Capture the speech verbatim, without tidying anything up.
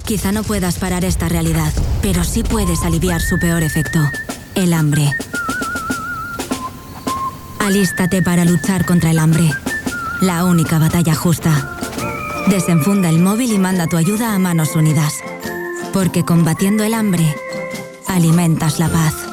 Quizá no puedas parar esta realidad, pero sí puedes aliviar su peor efecto, el hambre. Alístate para luchar contra el hambre. La única batalla justa. Desenfunda el móvil y manda tu ayuda a Manos Unidas. Porque combatiendo el hambre, alimentas la paz.